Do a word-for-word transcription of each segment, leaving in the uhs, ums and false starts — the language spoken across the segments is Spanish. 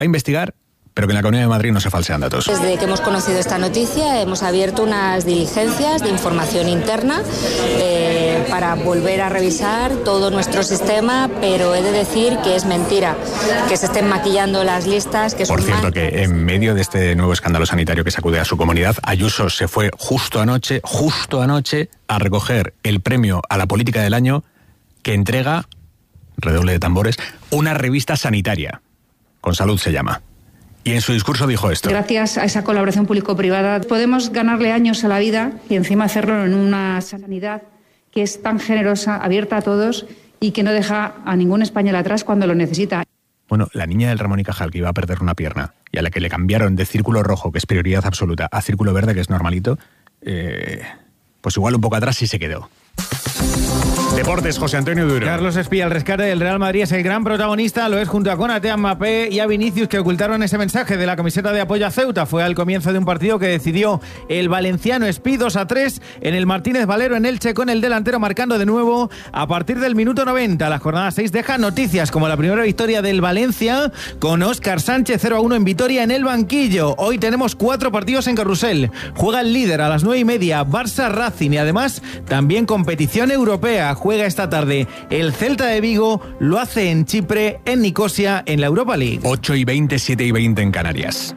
a investigar, pero que en la Comunidad de Madrid no se falsean datos. Desde que hemos conocido esta noticia hemos abierto unas diligencias de información interna eh, para volver a revisar todo nuestro sistema, pero he de decir que es mentira que se estén maquillando las listas. Que Por son cierto, mal... que en medio de este nuevo escándalo sanitario que sacude a su comunidad, Ayuso se fue justo anoche, justo anoche, a recoger el premio a la política del año que entrega, redoble de tambores, una revista sanitaria. Con Salud se llama. Y en su discurso dijo esto. Gracias a esa colaboración público-privada podemos ganarle años a la vida y encima hacerlo en una sanidad que es tan generosa, abierta a todos y que no deja a ningún español atrás cuando lo necesita. Bueno, la niña del Ramón y Cajal que iba a perder una pierna y a la que le cambiaron de círculo rojo, que es prioridad absoluta, a círculo verde, que es normalito, eh, pues igual un poco atrás sí se quedó. Deportes, José Antonio Duro. Carlos Espía, el rescate del Real Madrid es el gran protagonista, lo es junto a Konaté, a Mbappé y a Vinicius, que ocultaron ese mensaje de la camiseta de apoyo a Ceuta. Fue al comienzo de un partido que decidió el valenciano Espí dos a tres en el Martínez Valero en Elche, con el delantero marcando de nuevo a partir del minuto noventa. La jornada seis deja noticias como la primera victoria del Valencia con Óscar Sánchez cero a uno en Vitoria en el banquillo. Hoy tenemos cuatro partidos en Carrusel. Juega el líder a las nueve y media, Barça Racing, y además también competición europea. Juega esta tarde el Celta de Vigo, lo hace en Chipre, en Nicosia, en la Europa League. ocho y veinte, siete y veinte en Canarias.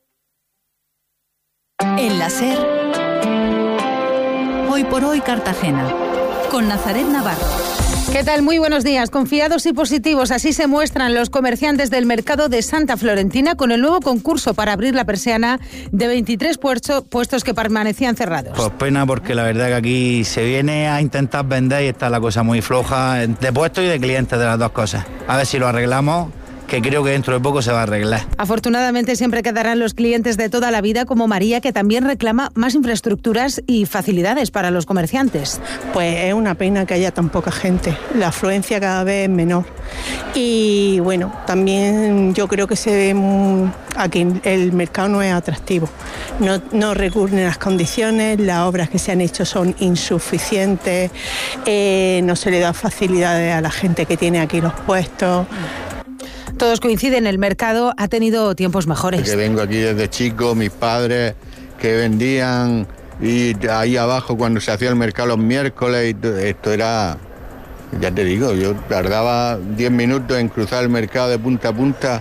En la SER, Hoy por Hoy Cartagena, con Nazaret Navarro. ¿Qué tal? Muy buenos días. Confiados y positivos, así se muestran los comerciantes del mercado de Santa Florentina con el nuevo concurso para abrir la persiana de veintitrés puestos, puestos que permanecían cerrados. Pues pena, porque la verdad que aquí se viene a intentar vender y está la cosa muy floja de puestos y de clientes, de las dos cosas. A ver si lo arreglamos, que creo que dentro de poco se va a arreglar. Afortunadamente siempre quedarán los clientes de toda la vida, como María, que también reclama más infraestructuras y facilidades para los comerciantes. Pues es una pena que haya tan poca gente, la afluencia cada vez es menor. Y bueno, también yo creo que se ve muy... aquí el mercado no es atractivo, no, no recurren las condiciones, las obras que se han hecho son insuficientes, eh, no se le da facilidades a la gente que tiene aquí los puestos. Todos coinciden, el mercado ha tenido tiempos mejores. Que vengo aquí desde chico, mis padres que vendían, y ahí abajo cuando se hacía el mercado los miércoles, esto era, ya te digo, yo tardaba diez minutos en cruzar el mercado de punta a punta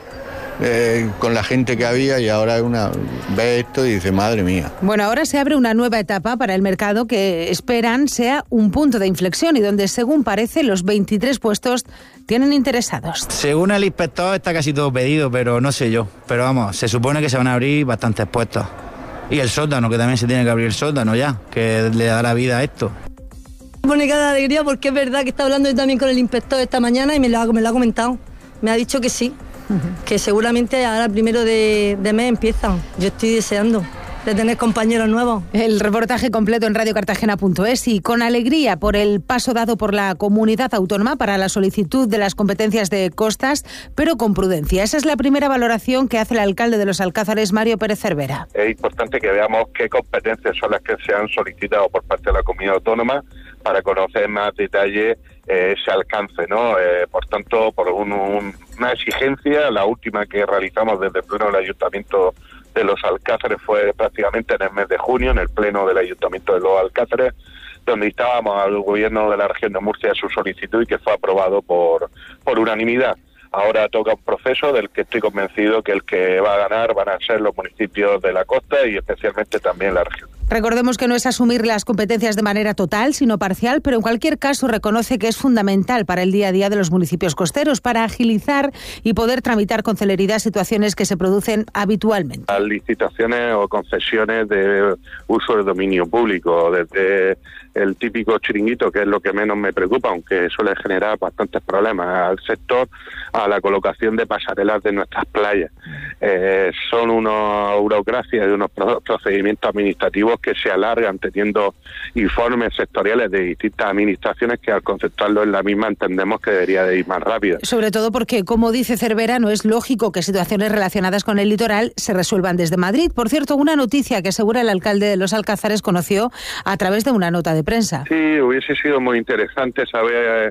eh, con la gente que había, y ahora una ve esto y dice, madre mía. Bueno, ahora se abre una nueva etapa para el mercado que esperan sea un punto de inflexión y donde, según parece, los veintitrés puestos tienen interesados. Según el inspector está casi todo pedido, pero no sé yo. Pero vamos, se supone que se van a abrir bastantes puestos. Y el sótano, que también se tiene que abrir el sótano ya, que le dará vida a esto. Me pone cara de alegría porque es verdad que está hablando yo también con el inspector esta mañana y me lo ha, me lo ha comentado. Me ha dicho que sí, uh-huh. que seguramente ahora primero de, de mes empiezan. Yo estoy deseando de tener compañeros nuevos. El reportaje completo en radio cartagena punto es, y con alegría por el paso dado por la comunidad autónoma para la solicitud de las competencias de costas, pero con prudencia. Esa es la primera valoración que hace el alcalde de Los Alcázares, Mario Pérez Cervera. Es importante que veamos qué competencias son las que se han solicitado por parte de la comunidad autónoma para conocer más detalle eh, ese alcance, ¿no? Eh, por tanto, por un, un, una exigencia, la última que realizamos desde el pleno del Ayuntamiento de Los Alcázares fue prácticamente en el mes de junio, en el pleno del Ayuntamiento de Los Alcázares, donde instábamos al gobierno de la región de Murcia a su solicitud y que fue aprobado por, por unanimidad. Ahora toca un proceso del que estoy convencido que el que va a ganar van a ser los municipios de la costa y especialmente también la región. Recordemos que no es asumir las competencias de manera total, sino parcial, pero en cualquier caso reconoce que es fundamental para el día a día de los municipios costeros, para agilizar y poder tramitar con celeridad situaciones que se producen habitualmente. Las licitaciones o concesiones de uso de dominio público, desde el típico chiringuito, que es lo que menos me preocupa, aunque suele generar bastantes problemas al sector, a la colocación de pasarelas de nuestras playas. Eh, son unas burocracias y unos procedimientos administrativos que se alargan teniendo informes sectoriales de distintas administraciones que al conceptuarlo en la misma entendemos que debería de ir más rápido. Sobre todo porque, como dice Cervera, no es lógico que situaciones relacionadas con el litoral se resuelvan desde Madrid. Por cierto, una noticia que asegura el alcalde de Los Alcázares conoció a través de una nota de prensa. Sí, hubiese sido muy interesante saber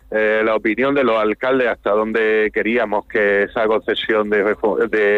eh, la opinión de los alcaldes hasta dónde queríamos que esa concesión de, de